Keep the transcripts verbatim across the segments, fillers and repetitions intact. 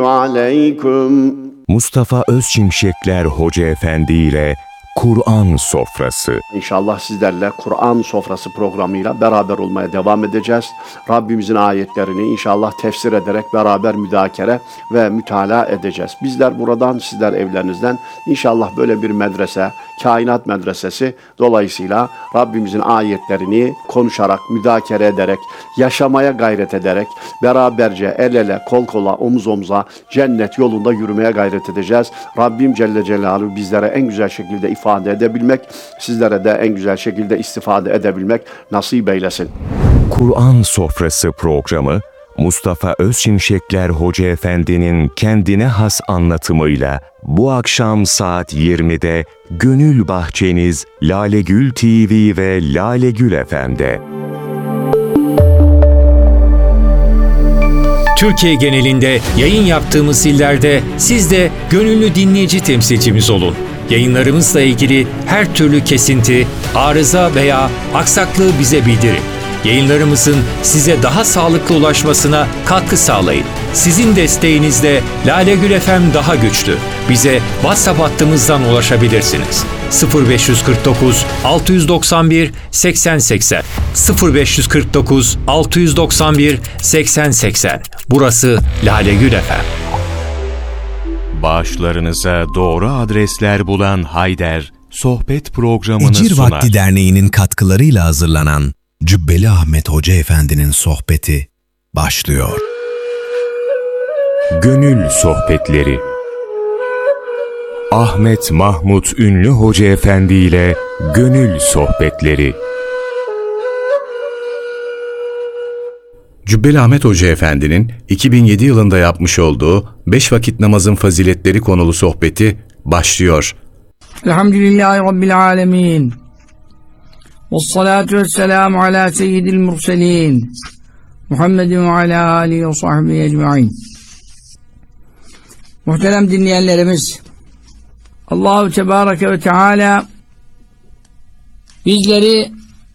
Aleyküm. Mustafa Özçimşekler Hoca Efendi ile Kur'an Sofrası. İnşallah sizlerle Kur'an Sofrası programıyla beraber olmaya devam edeceğiz. Rabbimizin ayetlerini inşallah tefsir ederek beraber müzakere ve mütalaa edeceğiz. Bizler buradan, sizler evlerinizden inşallah böyle bir medrese, kainat medresesi dolayısıyla Rabbimizin ayetlerini konuşarak, müzakere ederek, yaşamaya gayret ederek, beraberce el ele, kol kola, omuz omuza cennet yolunda yürümeye gayret edeceğiz. Rabbim Celle Celaluhu bizlere en güzel şekilde ifade edebilmek, sizlere de en güzel şekilde istifade edebilmek nasip eylesin. Kur'an Sofrası programı, Mustafa Özçimşekler Hoca Efendi'nin kendine has anlatımıyla bu akşam saat yirmide Gönül Bahçeniz Lalegül T V ve Lalegül F M'de. Türkiye genelinde yayın yaptığımız illerde siz de gönüllü dinleyici temsilcimiz olun. Yayınlarımızla ilgili her türlü kesinti, arıza veya aksaklığı bize bildirin. Yayınlarımızın size daha sağlıklı ulaşmasına katkı sağlayın. Sizin desteğinizle Lalegül F M daha güçlü. Bize WhatsApp hattımızdan ulaşabilirsiniz. sıfır beş kırk dokuz altı doksan bir seksen seksen sıfır beş kırk dokuz altı doksan bir seksen seksen. Burası Lalegül F M. Bağışlarınıza doğru adresler bulan Hayder, sohbet programını İcir sunar. Vakti Derneği'nin katkılarıyla hazırlanan Cübbeli Ahmet Hoca Efendi'nin sohbeti başlıyor. Gönül Sohbetleri. Ahmet Mahmut Ünlü Hoca Efendi ile Gönül Sohbetleri. Cübbeli Ahmet Hoca Efendi'nin iki bin yedi yılında yapmış olduğu beş vakit namazın faziletleri konulu sohbeti başlıyor. Elhamdülillahi Rabbil alemin. Vessalatu vesselamu ala seyyidil murselin. Muhammedin ve ala alihi ve sahbihi ecma'in. Muhterem dinleyenlerimiz, Allahu Tebareke ve Teala bizleri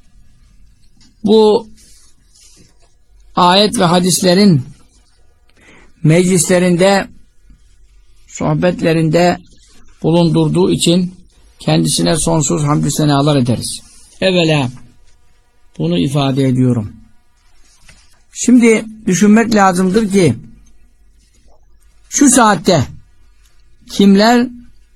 bu ayet ve hadislerin meclislerinde, sohbetlerinde bulundurduğu için kendisine sonsuz hamdü senalar ederiz. Evvela bunu ifade ediyorum. Şimdi düşünmek lazımdır ki şu saatte kimler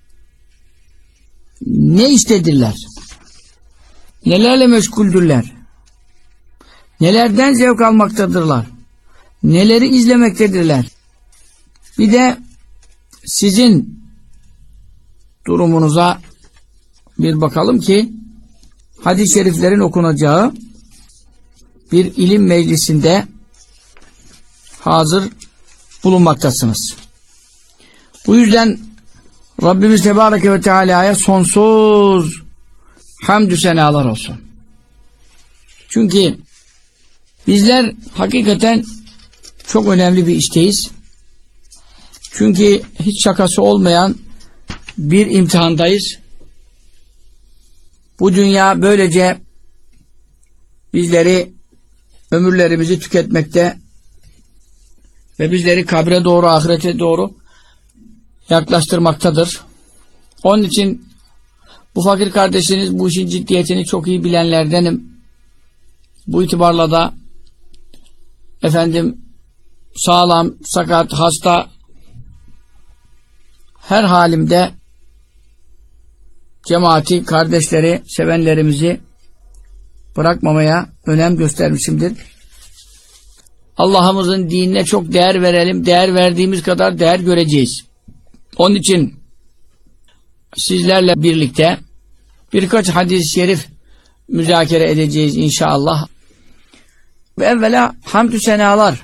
ne iştedirler? Nelerle meşguldürler? Nelerden zevk almaktadırlar? Neleri izlemektedirler? Bir de sizin durumunuza bir bakalım ki hadis-i şeriflerin okunacağı bir ilim meclisinde hazır bulunmaktasınız. Bu yüzden Rabbimiz Tebareke ve Teala'ya sonsuz hamdü senalar olsun. Çünkü bizler hakikaten çok önemli bir işteyiz. Çünkü hiç şakası olmayan bir imtihandayız. Bu dünya böylece bizleri, ömürlerimizi tüketmekte ve bizleri kabre doğru, ahirete doğru yaklaştırmaktadır. Onun için bu fakir kardeşiniz bu işin ciddiyetini çok iyi bilenlerdenim. Bu itibarla da efendim sağlam, sakat, hasta her halimde cemaati, kardeşleri, sevenlerimizi bırakmamaya önem göstermişimdir. Allah'ımızın dinine çok değer verelim. Değer verdiğimiz kadar değer göreceğiz. Onun için sizlerle birlikte birkaç hadis-i şerif müzakere edeceğiz inşallah. Ve evvela hamdü senalar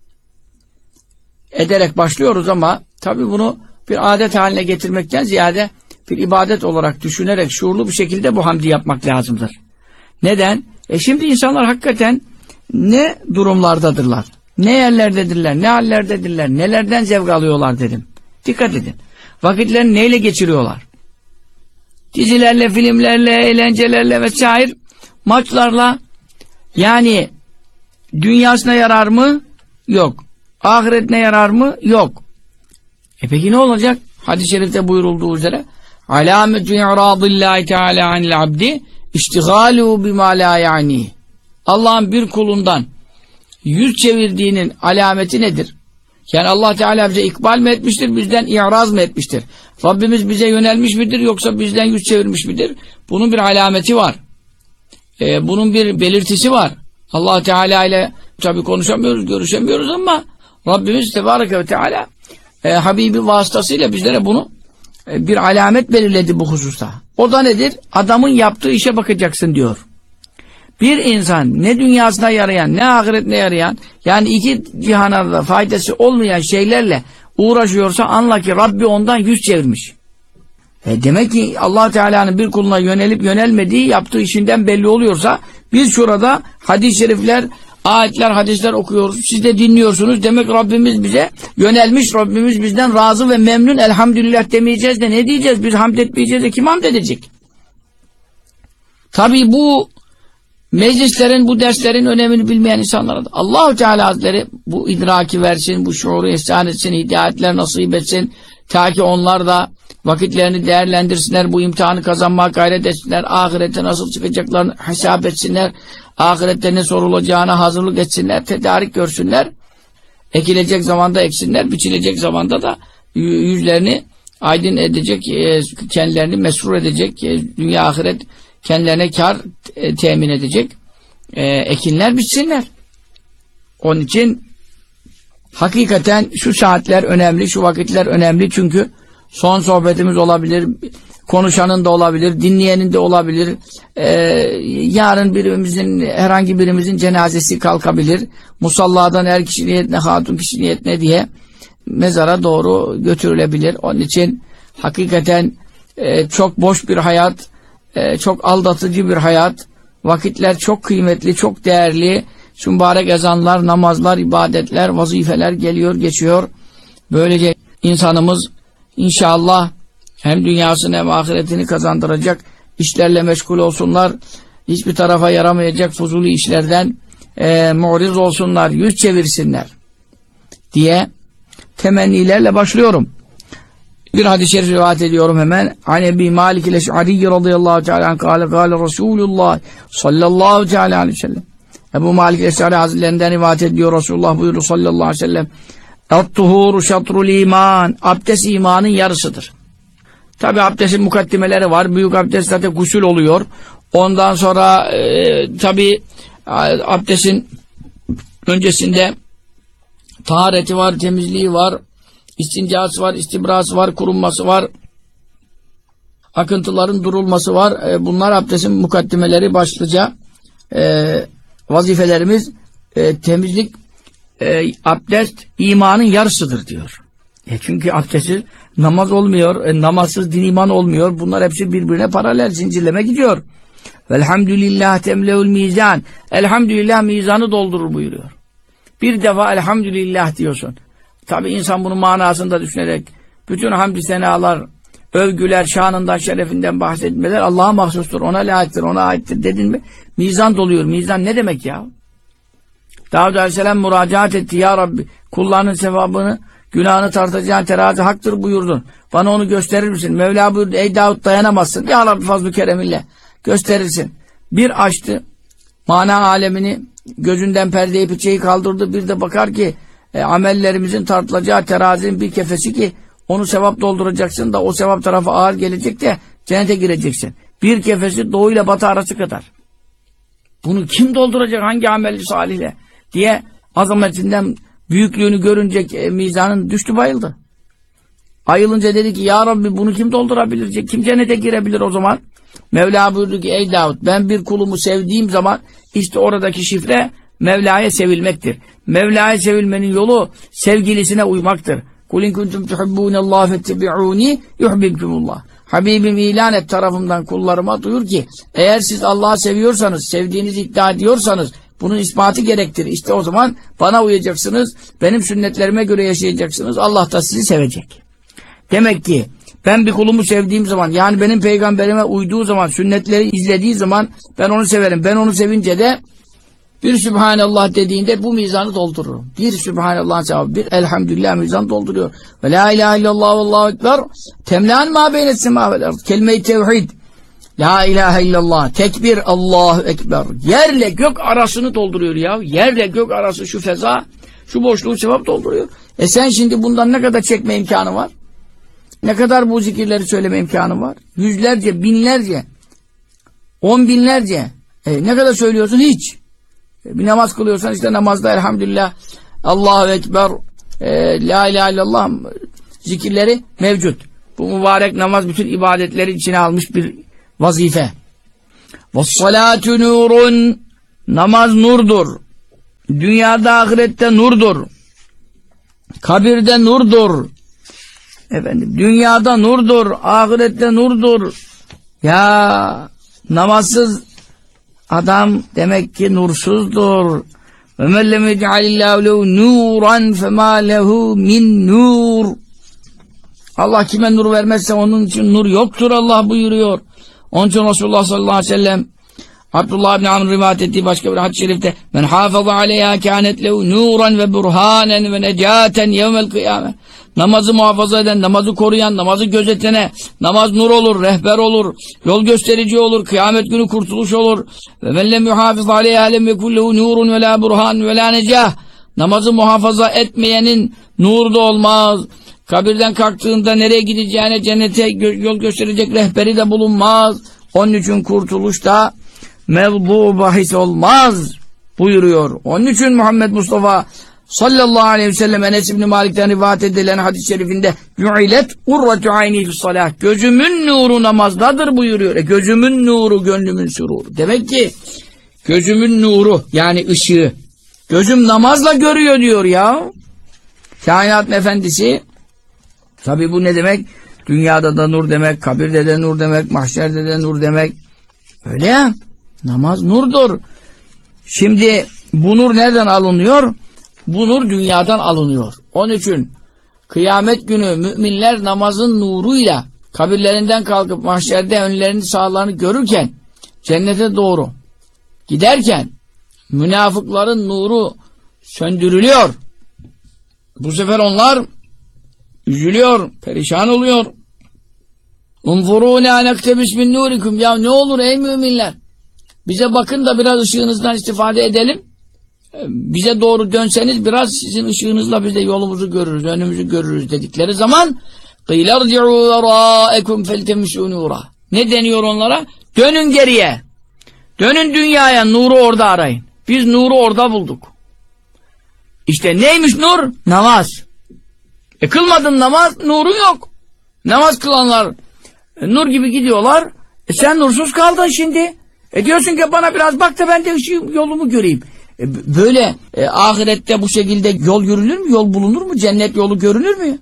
ederek başlıyoruz ama tabi bunu bir adet haline getirmekten ziyade bir ibadet olarak düşünerek şuurlu bir şekilde bu hamdi yapmak lazımdır. Neden? E şimdi insanlar hakikaten ne durumlardadırlar, ne yerlerdedirler, ne hallerdedirler, nelerden zevk alıyorlar dedim. Dikkat edin. Vakitlerini neyle geçiriyorlar? Dizilerle, filmlerle, eğlencelerle vesaire, maçlarla. Yani dünyasına yarar mı? Yok. Ahiretine yarar mı? Yok. E peki ne olacak? Hadis-i şerifte buyurulduğu üzere alametü i'radillahi teala anil abdi iştigalu bima la yani. Allah'ın bir kulundan yüz çevirdiğinin alameti nedir? Yani Allah Teala bize ikbal mi etmiştir, bizden i'raz mı etmiştir? Rabbimiz bize yönelmiş midir yoksa bizden yüz çevirmiş midir? Bunun bir alameti var. Ee, bunun bir belirtisi var. Allah Teala ile tabi konuşamıyoruz, görüşemiyoruz ama Rabbimiz Tebareke ve Teala e, Habibi vasıtasıyla bizlere bunu e, bir alamet belirledi bu hususta. O da nedir? Adamın yaptığı işe bakacaksın diyor. Bir insan ne dünyasına yarayan ne ahiretine yarayan yani iki cihanlarda faydası olmayan şeylerle uğraşıyorsa anla ki Rabbi ondan yüz çevirmiş. E demek ki Allah Teala'nın bir kuluna yönelip yönelmediği yaptığı işinden belli oluyorsa biz şurada hadis-i şerifler, ayetler, hadisler okuyoruz. Siz de dinliyorsunuz. Demek Rabbimiz bize yönelmiş. Rabbimiz bizden razı ve memnun. Elhamdülillah demeyeceğiz de ne diyeceğiz? Biz hamd etmeyeceğiz de kim hamd edecek? Tabii bu meclislerin, bu derslerin önemini bilmeyen insanlara da Allah-u Teala Hazretleri bu idraki versin, bu şuuru ihsan etsin, hidayetler nasip etsin. Ta ki onlar da vakitlerini değerlendirsinler, bu imtihanı kazanmaya gayret etsinler, ahirete nasıl çıkacaklarını hesap etsinler, ahirette ne sorulacağına hazırlık etsinler, tedarik görsünler, ekilecek zamanda eksinler, biçilecek zamanda da yüzlerini aydın edecek, kendilerini mesrur edecek, dünya ahiret kendilerine kar temin edecek ekinler biçsinler. Onun için hakikaten şu saatler önemli, şu vakitler önemli çünkü son sohbetimiz olabilir, konuşanın da olabilir, dinleyenin de olabilir. Ee, yarın birimizin, herhangi birimizin cenazesi kalkabilir. Musalladan er kişi niyetine, hatun kişi niyetine diye mezara doğru götürülebilir. Onun için hakikaten e, çok boş bir hayat, e, çok aldatıcı bir hayat. Vakitler çok kıymetli, çok değerli. Şu mübarek ezanlar, namazlar, ibadetler, vazifeler geliyor, geçiyor. Böylece insanımız İnşallah hem dünyasını hem ahiretini kazandıracak işlerle meşgul olsunlar. Hiçbir tarafa yaramayacak fuzuli işlerden e, mu'riz olsunlar, yüz çevirsinler diye temennilerle başlıyorum. Bir hadis-i şerif rivayet ediyorum hemen. An Ebi Malik el-Eş'ari radıyallahu teala anh kâle kâle Resulullah sallallahu teala aleyhi ve sellem. Ebu Malik el-Eş'ari hazretlerinden rivayet ediyor. Resulullah buyurdu sallallahu aleyhi ve sellem. Et-tuhuru şatrul iman. Abdest imanın yarısıdır. Tabi abdestin mukaddimeleri var. Büyük abdest zaten gusül oluyor. Ondan sonra e, tabi abdestin öncesinde tahareti var, temizliği var, istincası var, istibrası var, kurunması var, akıntıların durulması var. E, bunlar abdestin mukaddimeleri başlıca e, vazifelerimiz. E, temizlik, E, abdest imanın yarısıdır diyor. E çünkü abdestsiz namaz olmuyor, e, namazsız din iman olmuyor. Bunlar hepsi birbirine paralel, zincirleme gidiyor. Velhamdülillah temleul mizan. Elhamdülillah mizanı doldurur buyuruyor. Bir defa elhamdülillah diyorsun. Tabi insan bunun manasında düşünerek bütün hamd-i senalar, övgüler, şanından, şerefinden bahsetmeler Allah'a mahsustur, ona layıktır, ona aittir dedin mi? Mizan doluyor. Mizan ne demek ya? Davud Aleyhisselam müracaat etti. Ya Rabbi kullarının sevabını, günahını tartacağın terazi haktır buyurdun. Bana onu gösterir misin? Mevla buyurdu. Ey Davud dayanamazsın. Ya Rabbi fazl-ı kereminle gösterirsin. Bir açtı. Mana alemini gözünden perdeyi piçeyi kaldırdı. Bir de bakar ki e, amellerimizin tartılacağı terazinin bir kefesi ki onu sevap dolduracaksın da o sevap tarafı ağır gelecek de cennete gireceksin. Bir kefesi doğuyla batı arası kadar. Bunu kim dolduracak? Hangi ameli salihle? Diye azametinden büyüklüğünü görünce e, mizanın düştü bayıldı. Ayılınca dedi ki ya Rabbi bunu kim doldurabilecek? Kim cennete girebilir o zaman? Mevla buyurdu ki ey Davud ben bir kulumu sevdiğim zaman işte oradaki şifre Mevla'ya sevilmektir. Mevla'ya sevilmenin yolu sevgilisine uymaktır. Kul in kuntum tuhibbunallaha fettebi'uni yuhibbukumullah. Habibim ilan et tarafımdan kullarıma duyur ki eğer siz Allah'ı seviyorsanız, sevdiğinizi iddia ediyorsanız bunun ispatı gerektir. İşte o zaman bana uyacaksınız, benim sünnetlerime göre yaşayacaksınız. Allah da sizi sevecek. Demek ki ben bir kulumu sevdiğim zaman, yani benim peygamberime uyduğu zaman, sünnetleri izlediği zaman ben onu severim. Ben onu sevince de Bir Sübhanallah dediğinde bu mizanı doldurur. Bir Sübhanallah sevabı, bir Elhamdülillah mizanı dolduruyor. Ve la ilahe illallah ve allahu ekber. Temlan ma beynet sema vel ard. Kelime-i tevhid. La ilahe illallah. Tekbir, Allahu ekber. Yerle gök arasını dolduruyor ya. Yerle gök arası şu feza, şu boşluğu sevap dolduruyor. E sen şimdi bundan ne kadar çekme imkanı var? Ne kadar bu zikirleri söyleme imkanı var? Yüzlerce, binlerce, on binlerce. E ne kadar söylüyorsun? Hiç. E bir namaz kılıyorsan işte namazda elhamdülillah, Allahu ekber, e, la ilahe illallah zikirleri mevcut. Bu mübarek namaz bütün ibadetleri içine almış bir vazife. Vessalatu nurun. Namaz nurdur. Dünyada ahirette nurdur. Kabirde nurdur. Efendim, dünyada nurdur, ahirette nurdur. Ya namazsız adam demek ki nursuzdur. Ve men lem yec'alillahu lehu nuran fema lehu min nur. Allah kime nur vermezse onun için nur yoktur Allah buyuruyor. Onun için Resulullah sallallahu aleyhi ve sellem Abdullah ibn Amr rivayet ettiği başka bir hadis-i şerifte men hafaza aleyha kânet lehu nuran ve burhanen ve necaten yevmel kıyame. Namazı muhafaza eden, namazı koruyan, namazı gözetene namaz nur olur, rehber olur, yol gösterici olur, kıyamet günü kurtuluş olur. Ve men lem yuhafiz aleyha lem yekun lehu nurun ve la burhan ve la necah. Namazı muhafaza etmeyenin nur da olmaz. Kabirden kalktığında nereye gideceğine, cennete yol gösterecek rehberi de bulunmaz. Onun için kurtuluş da mevzu bahis olmaz buyuruyor. Onun için Muhammed Mustafa sallallahu aleyhi ve sellem Enes İbni Malik'ten rivayet edilen hadis-i şerifinde yu'ilet urratu ayni fissalah. Gözümün nuru namazdadır buyuruyor. E, gözümün nuru, gönlümün sururu. Demek ki gözümün nuru yani ışığı. Gözüm namazla görüyor diyor ya. Kainatın efendisi. Tabi bu ne demek? Dünyada da nur demek, kabirde de nur demek, mahşerde de nur demek. Öyle ya. Namaz nurdur. Şimdi bu nur nereden alınıyor? Bu nur dünyadan alınıyor. Onun için kıyamet günü müminler namazın nuruyla kabirlerinden kalkıp mahşerde önlerini sağlarını görürken cennete doğru giderken münafıkların nuru söndürülüyor. Bu sefer onlar üzülüyor, perişan oluyor. Unzurûne anektebis min nurikum. Ya ne olur ey müminler, bize bakın da biraz ışığınızdan istifade edelim. Bize doğru dönseniz biraz sizin ışığınızla biz de yolumuzu görürüz, önümüzü görürüz dedikleri zaman قِيلَ ارْجِعُوا وَرَائَكُمْ فَالْتَمِسُوا نُورًا. Ne deniyor onlara? Dönün geriye. Dönün dünyaya, nuru orada arayın. Biz nuru orada bulduk. İşte neymiş nur? Namaz. E kılmadın namaz, nurun yok. Namaz kılanlar e, nur gibi gidiyorlar. E sen nursuz kaldın şimdi. E diyorsun ki bana biraz bak da ben de ışığı, yolumu göreyim. E, böyle e, ahirette bu şekilde yol yürünür mü? Yol bulunur mu? Cennet yolu görünür mü?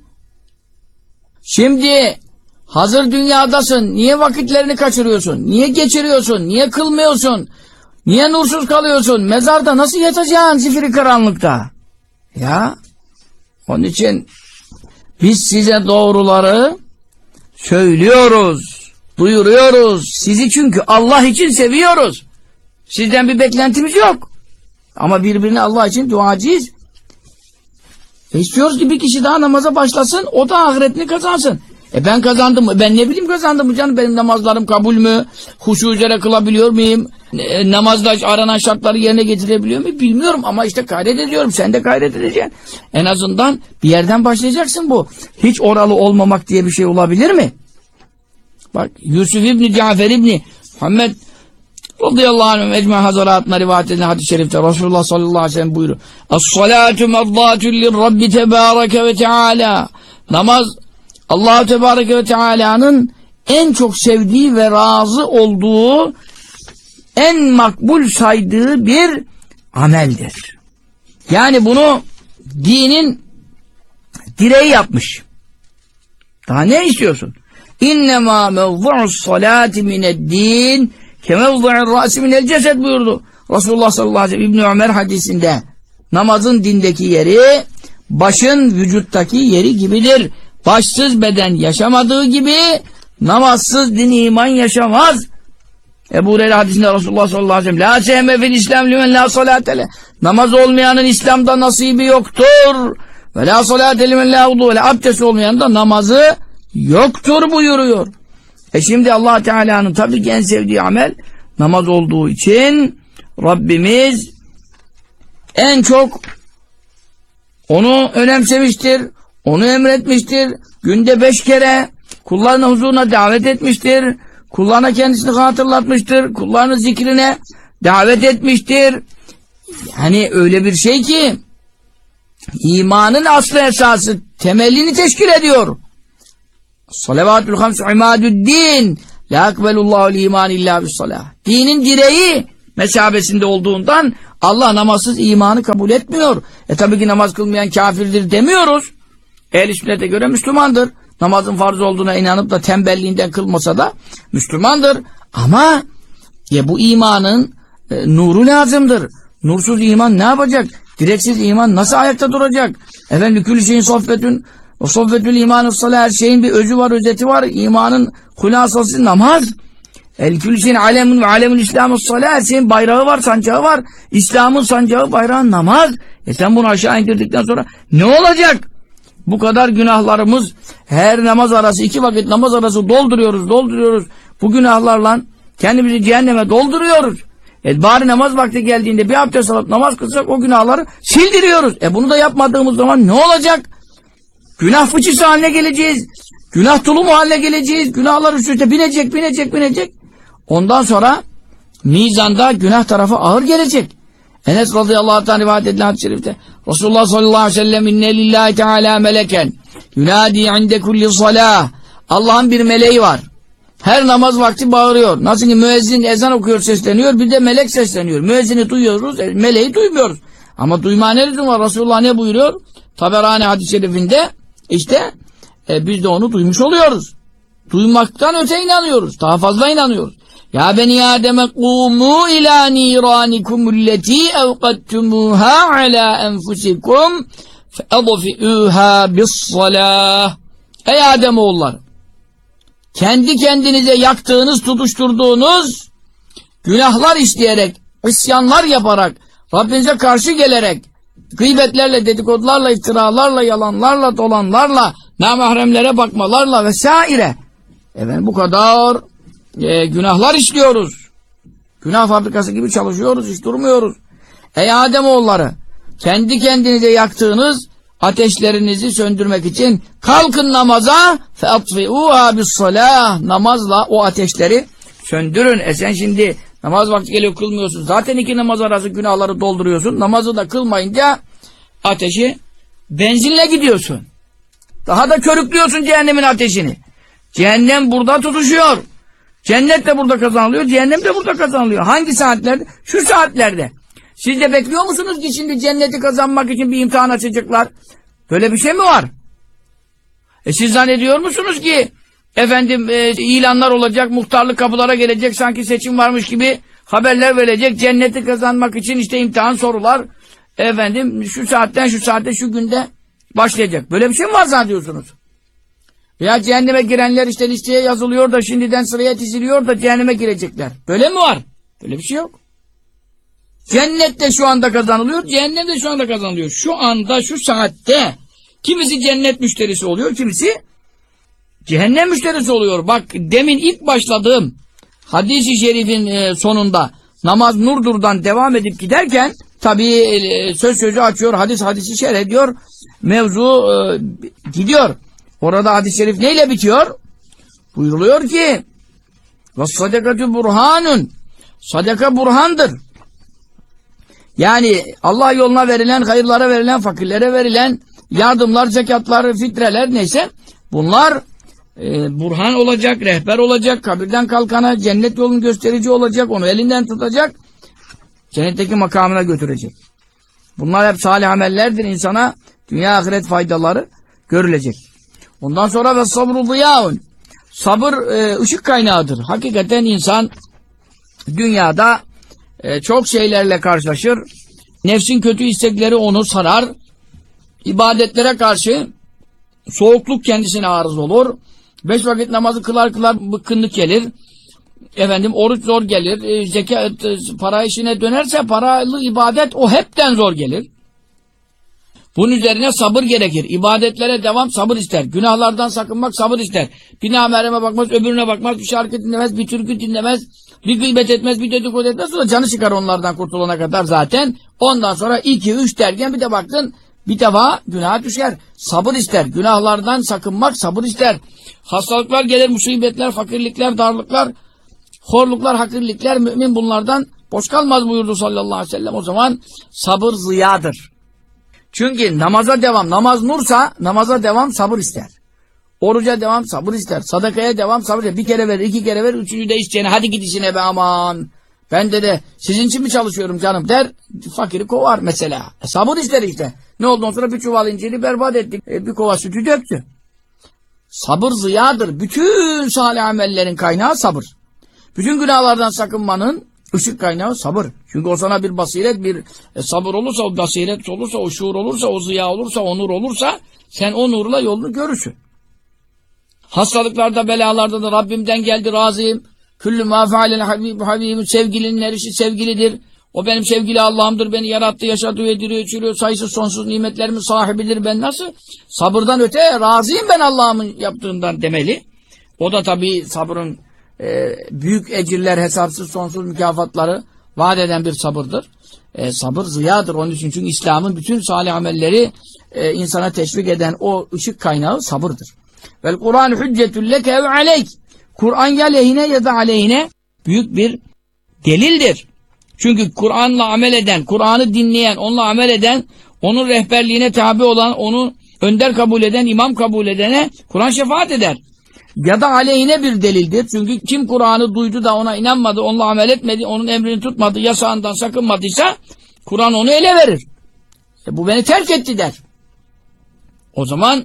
Şimdi hazır dünyadasın. Niye vakitlerini kaçırıyorsun? Niye geçiriyorsun? Niye kılmıyorsun? Niye nursuz kalıyorsun? Mezarda nasıl yatacaksın zifiri karanlıkta? Ya onun için biz size doğruları söylüyoruz, duyuruyoruz. Sizi çünkü Allah için seviyoruz. Sizden bir beklentimiz yok. Ama birbirine Allah için duacıyız. E istiyoruz ki bir kişi daha namaza başlasın, o da ahiretini kazansın. E ben kazandım mı? Ben ne bileyim kazandım mı canım? Benim namazlarım kabul mü? Huşu üzere kılabiliyor muyum? E, namazda aranan şartları yerine getirebiliyor muyum? Bilmiyorum ama işte gayret ediyorum. Sen de gayret edeceksin. En azından bir yerden başlayacaksın bu. Hiç oralı olmamak diye bir şey olabilir mi? Bak Yusuf İbni Cafer İbni Muhammed radıyallahu anh ecme hazaratına rivayet edilen hadis-i şerifte Resulullah sallallahu aleyhi ve sellem buyuruyor. As-salatu merdâtun lirrabbi tebâreke ve teâlâ. Namaz Allah-u Tebareke ve Teala'nın en çok sevdiği ve razı olduğu, en makbul saydığı bir ameldir. Yani bunu dinin direği yapmış. Daha ne istiyorsun? İnnemâ mevzu'us salâti mineddîn kemevzu'ir râsi minel cesed buyurdu. Resulullah sallallahu aleyhi ve sellem İbn-i Ömer hadisinde namazın dindeki yeri başın vücuttaki yeri gibidir. Başsız beden yaşamadığı gibi namazsız din iman yaşamaz. Ebu Hureyre hadisinde Resulullah sallallahu aleyhi ve sellem la sehme fil İslam limen la salate le. Namaz olmayanın İslam'da nasibi yoktur. Ve la salate limen la vudu le. Abdest olmayanın da namazı yoktur buyuruyor. E şimdi Allah Teala'nın tabii ki en sevdiği amel namaz olduğu için Rabbimiz en çok onu önemsemiştir, onu emretmiştir. Günde beş kere kullarını huzuruna davet etmiştir. Kullarına kendisini hatırlatmıştır. Kullarını zikrine davet etmiştir. Yani öyle bir şey ki imanın aslı esası temelini teşkil ediyor. Salavatul hams imaduddin la akbelullahul iman illa bis salah. Dinin direği mesabesinde olduğundan Allah namazsız imanı kabul etmiyor. E tabii ki namaz kılmayan kafirdir demiyoruz. Ehl-i sünnete göre Müslümandır. Namazın farz olduğuna inanıp da tembelliğinden kılmasa da Müslümandır. Ama ya bu imanın e, nuru lazımdır. Nursuz iman ne yapacak? Direksiz iman nasıl ayakta duracak? Efendim külü şeyin sohbetün o sohbetül imanı salah, her şeyin bir özü var, özeti var. İmanın hulasası namaz. El külü şeyin alemun ve alemul İslam'ı salah, her şeyin bayrağı var, sancağı var. İslam'ın sancağı, bayrağı namaz. E sen bunu aşağı indirdikten sonra ne olacak? Bu kadar günahlarımız, her namaz arası, iki vakit namaz arası dolduruyoruz, dolduruyoruz. Bu günahlarla kendimizi cehenneme dolduruyoruz. E bari namaz vakti geldiğinde bir abdest alıp namaz kılsak o günahları sildiriyoruz. E bunu da yapmadığımız zaman ne olacak? Günah fıçısı haline geleceğiz. Günah tulumu haline geleceğiz. Günahlar üst üste binecek, binecek, binecek. Ondan sonra mizanda günah tarafı ağır gelecek. Enes radıyallahu anh'tan rivayet edilen hadis-i şerifte Resulullah sallallahu aleyhi ve sellem inne lillahi teala meleken yunadi inde kulli salah. Allah'ın bir meleği var. Her namaz vakti bağırıyor. Nasıl ki müezzin ezan okuyor, sesleniyor, bir de melek sesleniyor. Müezzini duyuyoruz, meleği duymuyoruz. Ama duyma ne lüzum var? Resulullah ne buyuruyor? Taberani hadis-i şerifinde işte e, biz de onu duymuş oluyoruz. Duymaktan öte inanıyoruz. Daha fazla inanıyoruz. Ya beni Adem'e kumu ila niranikumülleti evkattumuha ala enfusikum feedfi'uha bis-salah. Ey Adem oğulları, kendi kendinize yaktığınız, tutuşturduğunuz günahlar işleyerek, isyanlar yaparak, Rabbinize karşı gelerek, gıybetlerle, dedikodularla, iftiralarla, yalanlarla, dolanlarla, namahremlere bakmalarla vesaire. Efendim bu kadar e, günahlar işliyoruz. Günah fabrikası gibi çalışıyoruz, hiç durmuyoruz. Ey Ademoğulları, kendi kendinize yaktığınız ateşlerinizi söndürmek için kalkın namaza featfi'uha bis-salah. Namazla o ateşleri söndürün. E sen şimdi namaz vakti geliyor kılmıyorsun. Zaten iki namaz arası günahları dolduruyorsun. Namazı da kılmayınca ateşi benzinle gidiyorsun. Daha da körüklüyorsun cehennemin ateşini. Cehennem burada tutuşuyor. Cennet de burada kazanılıyor. Cehennem de burada kazanılıyor. Hangi saatlerde? Şu saatlerde. Siz de bekliyor musunuz ki şimdi cenneti kazanmak için bir imtihan açacaklar? Böyle bir şey mi var? E siz zannediyor musunuz ki efendim e, ilanlar olacak, muhtarlık kapılara gelecek, sanki seçim varmış gibi haberler verecek, cenneti kazanmak için işte imtihan sorular efendim şu saatten şu saatte şu günde başlayacak. Böyle bir şey mi var zannediyorsunuz? Ya cehenneme girenler işte listeye yazılıyor da şimdiden sıraya diziliyor da cehenneme girecekler. Böyle mi var? Böyle bir şey yok. Cennet de şu anda kazanılıyor, cehennem de şu anda kazanılıyor. Şu anda, şu saatte kimisi cennet müşterisi oluyor, kimisi cehennem müşterisi oluyor. Bak demin ilk başladığım hadis-i şerifin sonunda namaz nurdurdan devam edip giderken tabii söz sözü açıyor, hadis hadisi şerh ediyor, mevzu e, gidiyor. Orada hadis-i şerif neyle bitiyor? Buyuruluyor ki وَالصَّدَقَةُ burhanun, sadaka burhandır. Yani Allah yoluna verilen, hayırlara verilen, fakirlere verilen yardımlar, zekatlar, fitreler neyse bunlar e, burhan olacak, rehber olacak, kabirden kalkana cennet yolunu gösterici olacak, onu elinden tutacak, cennetteki makamına götürecek. Bunlar hep salih amellerdir, insana dünya ahiret faydaları görülecek. Ondan sonra ve sabru ziyaun, sabır e, ışık kaynağıdır. Hakikaten insan dünyada e, çok şeylerle karşılaşır. Nefsin kötü istekleri onu sarar. İbadetlere karşı soğukluk kendisine arız olur. Beş vakit namazı kılar kılar bıkkınlık gelir. efendim oruç zor gelir, e, zekat, e, para işine dönerse paralı ibadet o hepten zor gelir. Bunun üzerine sabır gerekir. İbadetlere devam sabır ister. Günahlardan sakınmak sabır ister. Bir namereme bakmaz, öbürüne bakmaz, bir şarkı dinlemez, bir türkü dinlemez, bir gıybet etmez, bir dedikodu etmez. Sonra canı çıkar onlardan kurtulana kadar zaten. Ondan sonra iki, üç derken bir de baktın bir defa günaha düşer. Sabır ister. Günahlardan sakınmak sabır ister. Hastalıklar gelir, musibetler, fakirlikler, darlıklar, horluklar, hakirlikler, mümin bunlardan boş kalmaz buyurdu sallallahu aleyhi ve sellem. O zaman sabır ziyadır. Çünkü namaza devam, namaz nursa namaza devam sabır ister. Oruca devam sabır ister. Sadakaya devam sabır ister. Bir kere ver, iki kere ver, üçüncü de isteyene hadi git işine be aman. Ben de de sizin için mi çalışıyorum canım der. Fakiri kovar mesela. E, sabır ister işte. Ne oldu sonra bir çuval inciri berbat ettik. E, bir kova sütü döktü. Sabır ziyadır. Bütün salih amellerin kaynağı sabır. Bütün günahlardan sakınmanın ışık kaynağı sabır. Çünkü o sana bir basiret, bir e, sabır olursa, o basiret olursa, o şuur olursa, o ziya olursa, o nur olursa sen o nurla yolunu görürsün. Hastalıklarda, belalarda da Rabbimden geldi razıyım. Küllü mâ fealel habib habibim, sevgilinin erişi sevgilidir. O benim sevgili Allah'ımdır. Beni yarattı, yaşatıyor, ediriyor, içiriyor. Sayısız sonsuz nimetlerimin sahibidir. Ben nasıl? Sabırdan öte razıyım ben Allah'ımın yaptığından demeli. O da tabii sabrın e, büyük ecirler, hesapsız sonsuz mükafatları vaat eden bir sabırdır. E, sabır ziyadır. Onun için çünkü İslam'ın bütün salih amelleri e, insana teşvik eden o ışık kaynağı sabırdır. Vel Kur'an hüccetül leke ev aleyk. Kur'an ya lehine ya da aleyhine büyük bir delildir. Çünkü Kur'an'la amel eden, Kur'an'ı dinleyen, onunla amel eden, onun rehberliğine tabi olan, onu önder kabul eden, imam kabul edene Kur'an şefaat eder. Ya da aleyhine bir delildir. Çünkü kim Kur'an'ı duydu da ona inanmadı, onunla amel etmedi, onun emrini tutmadı, yasağından sakınmadıysa Kur'an onu ele verir. E bu beni terk etti der. O zaman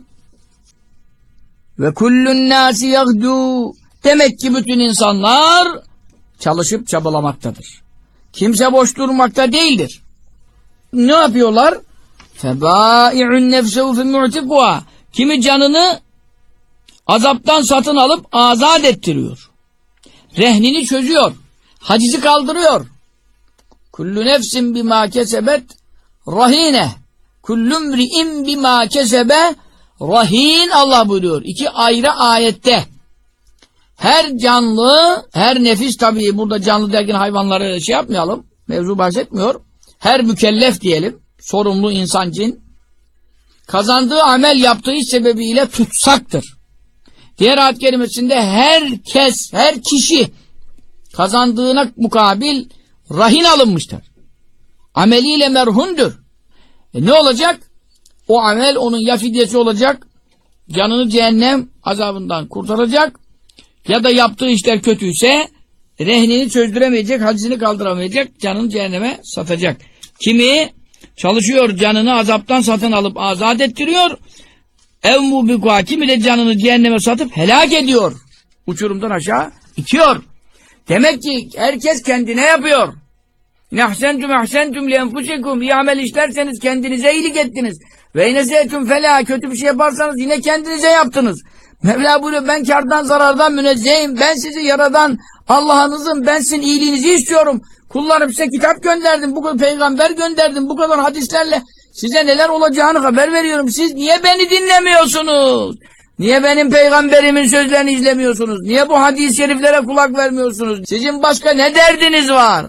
ve kullun nâsi yagdû, demek ki bütün insanlar çalışıp çabalamaktadır. Kimse boş durmakta değildir. Ne yapıyorlar? Febâi'un nefsehu fimmu'tikûhâ. Kimi canını azaptan satın alıp azat ettiriyor. Rehnini çözüyor. Hacizi kaldırıyor. Kullu nefsin bimâ kesebet rahîne. Kullu mri'in bimâ kesebe rahin. Allah buyuruyor. İki ayrı ayette. Her canlı, her nefis, tabii burada canlı derken hayvanları şey yapmayalım, mevzu bahsetmiyor. Her mükellef diyelim, sorumlu insan cin, kazandığı amel yaptığı iş sebebiyle tutsaktır. Diğer ayet kerimesinde herkes, her kişi kazandığına mukabil rahin alınmıştır. Ameliyle merhundur. E ne olacak? O amel onun ya fidyesi olacak, canını cehennem azabından kurtaracak, ya da yaptığı işler kötüyse rehnini çözdüremeyecek, hacizini kaldıramayacak, canını cehenneme satacak. Kimi çalışıyor, canını azaptan satın alıp azat ettiriyor, ev mubikua, kimi de canını cehenneme satıp helak ediyor. Uçurumdan aşağı itiyor. Demek ki herkes kendine yapıyor. Nehsentum ehsentum li enfusikum, iyi amel işlerseniz kendinize iyilik ettiniz. Ve inesetüm felâ, kötü bir şey yaparsanız yine kendinize yaptınız. Mevla buyuruyor, ben kârdan zarardan münezzehim, ben sizi yaradan Allah'ınızın, ben sizin iyiliğinizi istiyorum. Kullarım size kitap gönderdim, bu kadar peygamber gönderdim, bu kadar hadislerle size neler olacağını haber veriyorum. Siz niye beni dinlemiyorsunuz? Niye benim peygamberimin sözlerini izlemiyorsunuz? Niye bu hadis-i şeriflere kulak vermiyorsunuz? Sizin başka ne derdiniz var?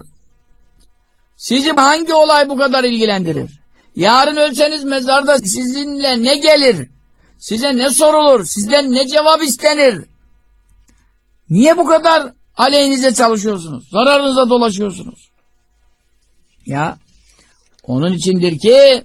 Sizi hangi olay bu kadar ilgilendirir? Yarın ölseniz mezarda sizinle ne gelir? Size ne sorulur? Sizden ne cevap istenir? Niye bu kadar aleyhinize çalışıyorsunuz? Zararınıza dolaşıyorsunuz? Ya, onun içindir ki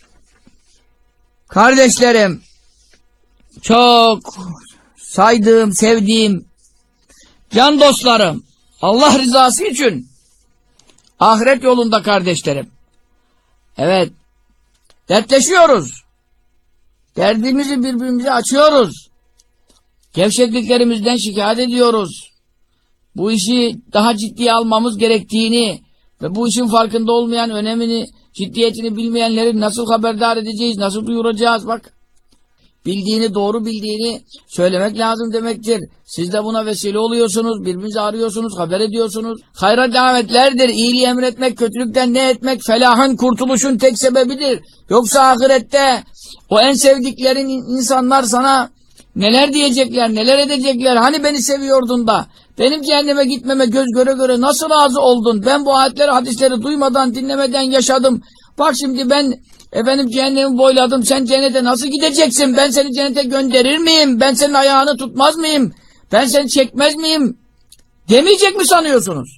kardeşlerim, çok saydığım, sevdiğim can dostlarım, Allah rızası için ahiret yolunda kardeşlerim, evet, dertleşiyoruz. Derdimizi birbirimize açıyoruz. Gevşekliklerimizden şikayet ediyoruz. Bu işi daha ciddiye almamız gerektiğini ve bu işin farkında olmayan, önemini, ciddiyetini bilmeyenleri nasıl haberdar edeceğiz, nasıl duyuracağız bak. bildiğini, doğru bildiğini söylemek lazım demektir. Siz de buna vesile oluyorsunuz, birbirinizi arıyorsunuz, haber ediyorsunuz. Hayra davetlerdir, iyiliği emretmek, kötülükten ne etmek, felahın, kurtuluşun tek sebebidir. Yoksa ahirette o en sevdiklerin insanlar sana neler diyecekler, neler edecekler, hani beni seviyordun da, benim cehenneme gitmeme göz göre göre nasıl razı oldun, ben bu ayetleri, hadisleri duymadan, dinlemeden yaşadım, bak şimdi ben efendim cehennemi boyladım, sen cennete nasıl gideceksin, ben seni cennete gönderir miyim, ben senin ayağını tutmaz mıyım, ben seni çekmez miyim demeyecek mi sanıyorsunuz?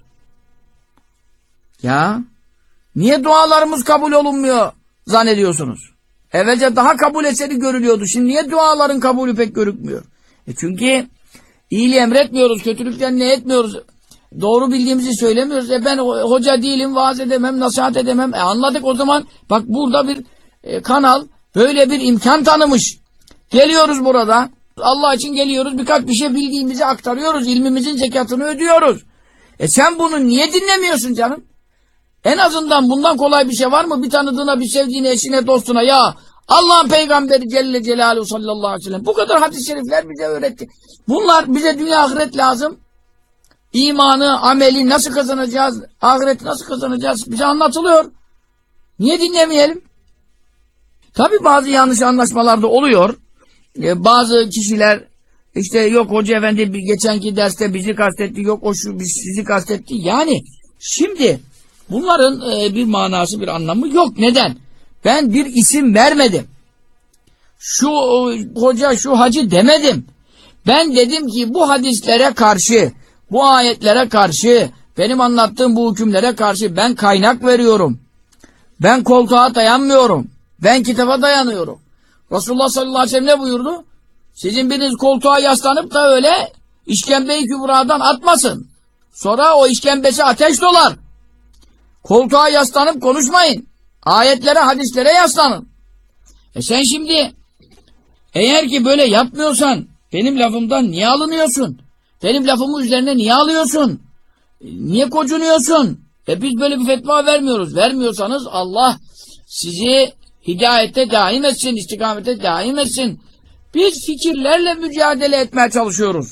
Ya niye dualarımız kabul olunmuyor zannediyorsunuz? Evvelce daha kabul etseni görülüyordu, şimdi niye duaların kabulü pek görükmüyor? E çünkü iyiliği emretmiyoruz, kötülükten ne etmiyoruz, doğru bildiğimizi söylemiyoruz. E ben hoca değilim, vaaz edemem, nasihat edemem. E anladık o zaman. Bak burada bir e, kanal böyle bir imkan tanımış. Geliyoruz burada. Allah için geliyoruz. Birkaç bir şey bildiğimizi aktarıyoruz. İlmimizin zekatını ödüyoruz. E sen bunu niye dinlemiyorsun canım? En azından bundan kolay bir şey var mı? Bir tanıdığına, bir sevdiğine, eşine, dostuna, ya Allah'ın peygamberi Celle Celaluhu sallallahu aleyhi ve sellem bu kadar hadis-i şerifler bize öğretti. Bunlar bize dünya ahiret lazım. İmanı, ameli nasıl kazanacağız, ahireti nasıl kazanacağız bize anlatılıyor. Niye dinlemeyelim? Tabi bazı yanlış anlaşmalar da oluyor. Ee, bazı kişiler işte yok hoca efendi geçenki derste bizi kastetti, yok o şu biz sizi kastetti. Yani şimdi bunların e, bir manası, bir anlamı yok. Neden? Ben bir isim vermedim. Şu hoca, şu hacı demedim. Ben dedim ki bu hadislere karşı, bu ayetlere karşı, benim anlattığım bu hükümlere karşı ben kaynak veriyorum. Ben koltuğa dayanmıyorum. Ben kitaba dayanıyorum. Resulullah sallallahu aleyhi ve sellem ne buyurdu? Sizin biriniz koltuğa yaslanıp da öyle işkembe-i kübradan atmasın. Sonra o işkembesi ateş dolar. Koltuğa yaslanıp konuşmayın. Ayetlere, hadislere yaslanın. E sen şimdi eğer ki böyle yapmıyorsan benim lafımdan niye alınıyorsun? Benim lafımı üzerine niye alıyorsun? Niye kocunuyorsun? E biz böyle bir fetva vermiyoruz. Vermiyorsanız Allah sizi hidayette daim etsin, istikamete daim etsin. Biz fikirlerle mücadele etmeye çalışıyoruz.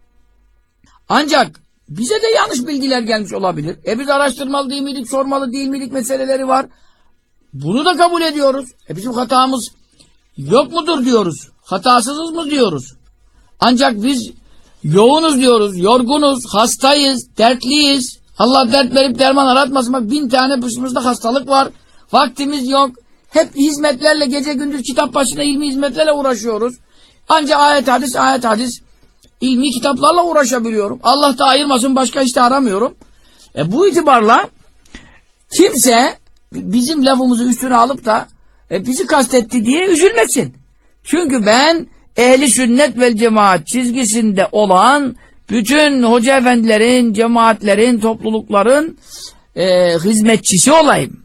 Ancak bize de yanlış bilgiler gelmiş olabilir. E biz araştırmalı değil miydik, sormalı değil miydik meseleleri var. Bunu da kabul ediyoruz. E bizim hatamız yok mudur diyoruz. Hatasızız mı diyoruz. Ancak biz yoğunuz diyoruz, yorgunuz, hastayız, dertliyiz. Allah dert verip derman aratmasın. Bak bin tane başımızda hastalık var. Vaktimiz yok. Hep hizmetlerle, gece gündüz kitap başına ilmi hizmetlerle uğraşıyoruz. Ancak ayet hadis, ayet hadis ilmi kitaplarla uğraşabiliyorum. Allah da ayırmasın, başka işte aramıyorum. E bu itibarla kimse bizim lafımızı üstüne alıp da e, bizi kastetti diye üzülmesin. Çünkü ben ehli sünnet vel cemaat çizgisinde olan bütün hoca efendilerin, cemaatlerin, toplulukların e, hizmetçisi olayım.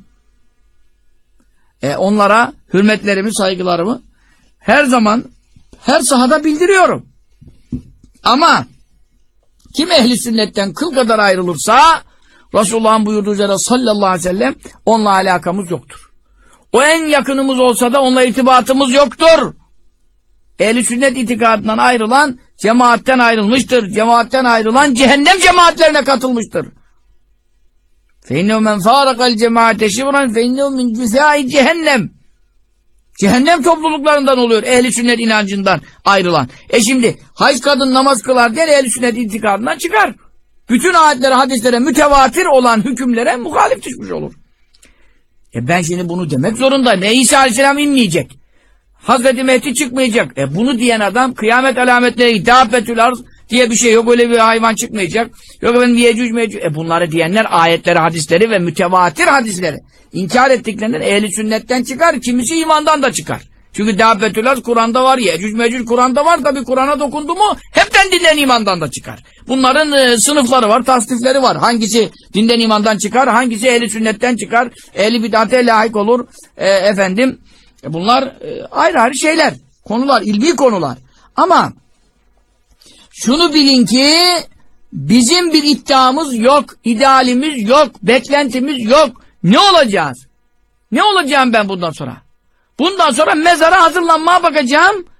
E, onlara hürmetlerimi, saygılarımı her zaman, her sahada bildiriyorum. Ama kim ehli sünnetten kıl kadar ayrılırsa Resulullah'ın buyurduğu üzere sallallahu aleyhi ve sellem onunla alakamız yoktur. O en yakınımız olsa da onunla irtibatımız yoktur. Ehl-i sünnet itikadından ayrılan cemaatten ayrılmıştır. Cemaatten ayrılan cehennem cemaatlerine katılmıştır. فَاِنَّهُ مَنْ فَارَقَ الْجَمَاعَةَ شِبْرًا فَاِنَّهُ مِنْ جُثَاءِ cehennem. Cehennem topluluklarından oluyor ehl-i sünnet inancından ayrılan. E şimdi hac kadın namaz kılar diye ehl-i sünnet itikadından çıkar. Bütün ayetlere, hadislere mütevatir olan hükümlere muhalif düşmüş olur. E ben şimdi bunu demek zorundayım. E İsa Aleyhisselam inmeyecek. Hazreti Mehdi çıkmayacak. E bunu diyen adam kıyamet alametleri Dâbbetül arz diye bir şey yok. Öyle bir hayvan çıkmayacak. Yok efendim Yecüc Mecüc. E bunları diyenler ayetleri, hadisleri ve mütevatir hadisleri İnkar ettiklerinden ehli sünnetten çıkar. Kimisi imandan da çıkar. Çünkü Dâbbetül arz Kur'an'da var. Yecüc Mecüc Kur'an'da var. Tabi Kur'an'a dokundu mu hepten dinden imandan da çıkar. Bunların e, sınıfları var, tasnifleri var. Hangisi dinden imandan çıkar, hangisi ehli sünnetten çıkar, ehli bid'ate layık olur. E, efendim e, bunlar e, ayrı ayrı şeyler, konular, ilmi konular. Ama şunu bilin ki bizim bir iddiamız yok, idealimiz yok, beklentimiz yok. Ne olacağız? Ne olacağım ben bundan sonra? Bundan sonra mezara hazırlanmaya bakacağım.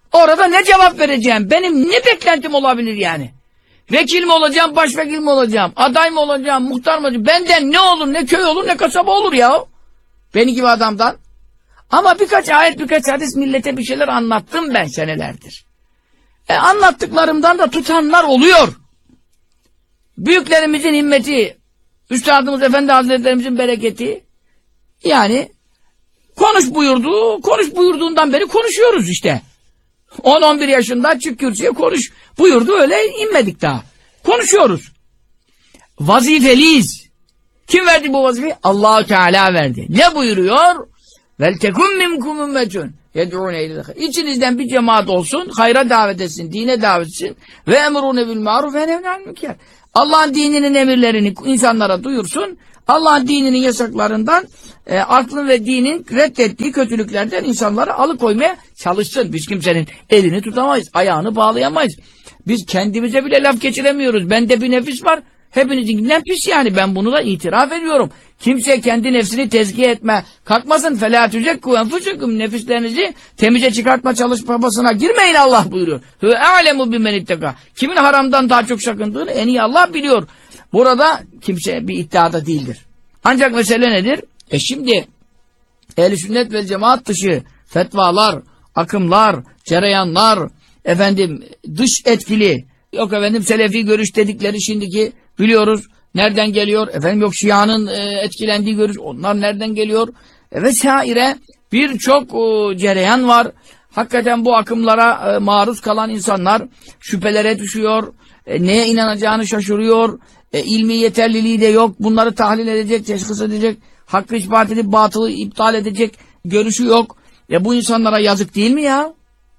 Orada ne cevap vereceğim? Benim ne beklentim olabilir yani? Vekil mi olacağım, başvekil mi olacağım? Aday mı olacağım, muhtar mı olacağım? Benden ne olur, ne köy olur, ne kasaba olur ya. Beni gibi adamdan. Ama birkaç ayet, birkaç hadis millete bir şeyler anlattım ben senelerdir. E anlattıklarımdan da tutanlar oluyor. Büyüklerimizin himmeti, Üstadımız Efendi Hazretlerimizin bereketi, yani konuş buyurdu, konuş buyurduğundan beri konuşuyoruz işte. on on bir yaşında çık kürsüye konuş buyurdu, öyle inmedik daha. Konuşuyoruz. Vazifeliyiz. Kim verdi bu vazifeyi? Allah-u Teala verdi. Ne buyuruyor? Vel tekum minkum ummetun yed'ûne ilel hayr. İçinizden bir cemaat olsun, hayra davet etsin, dine davet etsin ve emrûne bil ma'ruf ve nehyûne anil münker. Allah'ın dininin emirlerini insanlara duyursun. Allah'ın dininin yasaklarından e, aklın ve dinin reddettiği kötülüklerden insanları alıkoymaya çalışsın. Biz kimsenin elini tutamayız, ayağını bağlayamayız. Biz kendimize bile laf geçiremiyoruz. Bende bir nefis var, hepinizinkinden pis yani. Ben bunu da itiraf ediyorum. Kimse kendi nefsini tezkiye etme kalkmasın. فَلَا تُزَكُّوا اَنْفُسَكُمْ Nefislerinizi temize çıkartma çalışmasına girmeyin Allah buyuruyor. هُوَ اَعْلَمُ بِمَنِ اتَّقَى Kimin haramdan daha çok sakındığını en iyi Allah biliyor. Burada kimse bir iddiada değildir. Ancak mesele nedir? E şimdi ehl-i sünnet ve cemaat dışı fetvalar, akımlar, cereyanlar, efendim dış etkili, yok efendim selefi görüş dedikleri şimdiki biliyoruz nereden geliyor, efendim yok Şia'nın e, etkilendiği görüş, onlar nereden geliyor e, vesaire birçok e, cereyan var. Hakikaten bu akımlara e, maruz kalan insanlar şüphelere düşüyor, e, neye inanacağını şaşırıyor, e, ilmi yeterliliği de yok, bunları tahlil edecek, teşhis edecek, hakkı ispat edip batılı iptal edecek görüşü yok. E bu insanlara yazık değil mi ya?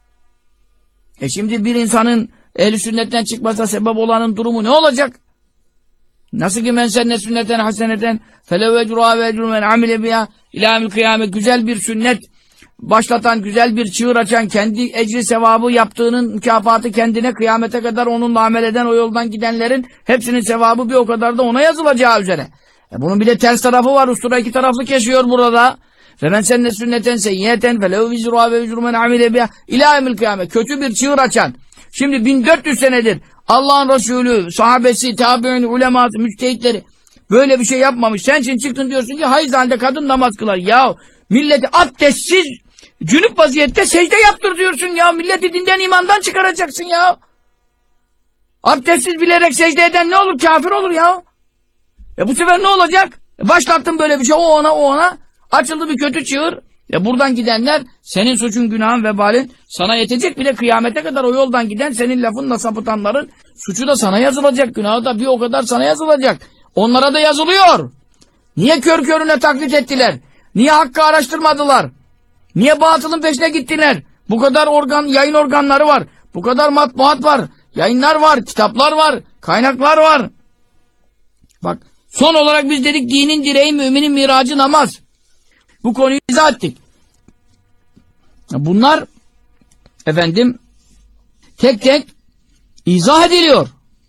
E şimdi bir insanın ehl-i sünnetten çıkmasına sebep olanın durumu ne olacak? Nasıl ki men senne sünneten haseneten felev ecruha ve ecru men amile biha ilâmil kıyamet, güzel bir sünnet başlatan, güzel bir çığır açan, kendi ecri sevabı yaptığının mükafatı kendine, kıyamete kadar onunla amel eden, o yoldan gidenlerin hepsinin sevabı bir o kadar da ona yazılacağı üzere. E bunun bir de ters tarafı var. Ustura iki taraflı kesiyor burada. Ve men senne sünneten seyyiyeten felev vizruha ve ecru men amile biha ilâmil kıyamet. Kötü bir çığır açan. Şimdi bin dört yüz senedir Allah'ın Resulü, sahabesi, tabi'in, uleması, müçtehitleri böyle bir şey yapmamış. Sen için çıktın diyorsun ki hayız halde kadın namaz kılar. Ya milleti abdestsiz, cünüp vaziyette secde yaptır diyorsun ya. Milleti dinden imandan çıkaracaksın ya. Abdestsiz bilerek secde eden ne olur? Kafir olur ya. E bu sefer ne olacak? E başlattın böyle bir şey, o ona o ona. Açıldı bir kötü çığır. Ya buradan gidenler senin suçun, günahın, vebalin sana yetecek, bile kıyamete kadar o yoldan giden senin lafınla sapıtanların suçu da sana yazılacak, günahı da bir o kadar sana yazılacak. Onlara da yazılıyor. Niye kör körüne taklit ettiler? Niye hakkı araştırmadılar? Niye batılın peşine gittiler? Bu kadar organ, yayın organları var. Bu kadar matbuat var. Yayınlar var, kitaplar var, kaynaklar var. Bak, son olarak biz dedik dinin direği, müminin miracı namaz. Bu konuyu izah ettik. Bunlar efendim tek tek izah ediliyor.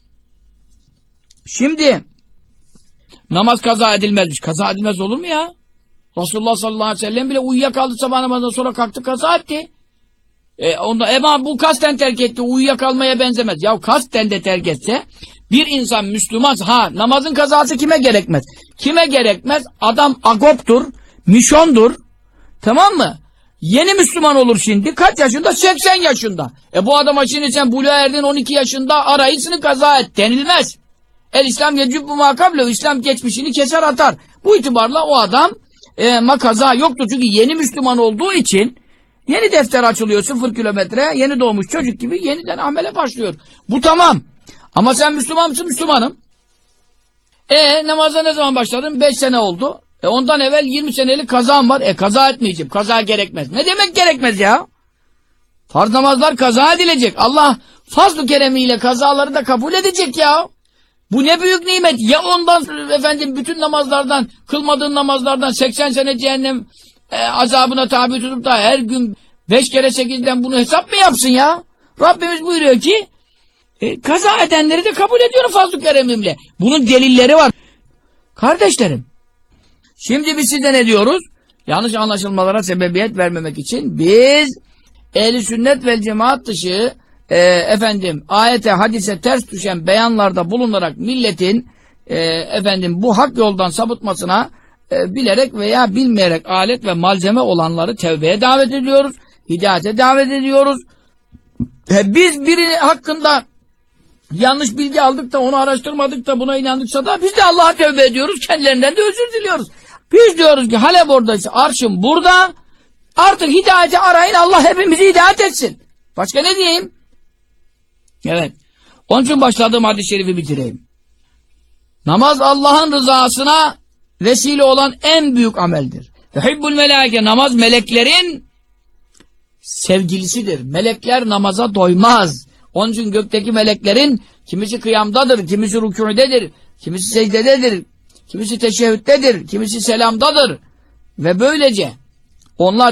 Şimdi namaz kaza edilmezmiş. Kaza edilmez olur mu ya? Resulullah sallallahu aleyhi ve sellem bile uyuyakaldı, sabah namazından sonra kalktı kaza etti. E, onda, ama bu kasten terk etti. Uyuyakalmaya benzemez. Ya kasten de terk etse bir insan Müslüman, ha namazın kazası kime gerekmez? Kime gerekmez? Adam agoptur, mişondur. Tamam mı? Yeni Müslüman olur şimdi. Kaç yaşında? seksen yaşında. E bu adama şimdi sen buluğa erdin on iki yaşında arayısını kaza et denilmez. El İslam yecübbü makable, İslam geçmişini keser atar. Bu itibarla o adam e, makaza yoktur. Çünkü yeni Müslüman olduğu için yeni defter açılıyor sıfır kilometre. Yeni doğmuş çocuk gibi yeniden amele başlıyor. Bu tamam. Ama sen Müslüman mısın? Müslümanım. E namaza ne zaman başladın? beş sene oldu. E ondan evvel yirmi senelik kazam var. E kaza etmeyeceğim. Kaza gerekmez. Ne demek gerekmez ya? Farz namazlar kaza edilecek. Allah fazl-ı keremiyle kazaları da kabul edecek ya. Bu ne büyük nimet. Ya ondan efendim bütün namazlardan, kılmadığın namazlardan seksen sene cehennem e, azabına tabi tutup da her gün beş kere sekizden bunu hesap mı yapsın ya? Rabbimiz buyuruyor ki e, kaza edenleri de kabul ediyorum fazl-ı keremimle. Bunun delilleri var. Kardeşlerim, şimdi biz size ne diyoruz? Yanlış anlaşılmalara sebebiyet vermemek için biz ehli sünnet vel cemaat dışı e, efendim ayete hadise ters düşen beyanlarda bulunarak milletin e, efendim bu hak yoldan sapıtmasına e, bilerek veya bilmeyerek alet ve malzeme olanları tevbeye davet ediyoruz. Hidayete davet ediyoruz. E, biz biri hakkında yanlış bilgi aldık da onu araştırmadık da buna inandıksa da biz de Allah'a tevbe ediyoruz. Kendilerinden de özür diliyoruz. Biz diyoruz ki Halep oradaysa arşım burada. Artık hidayeti arayın. Allah hepimizi hidayet etsin. Başka ne diyeyim? Evet. Onun için başladığım hadis-i şerifi bitireyim. Namaz Allah'ın rızasına vesile olan en büyük ameldir. Yuhibbul melâike, namaz meleklerin sevgilisidir. Melekler namaza doymaz. Onun için gökteki meleklerin kimisi kıyamdadır, kimisi rükûdedir, kimisi secdededir, kimisi teşehhüttedir, kimisi selamdadır. Ve böylece onlar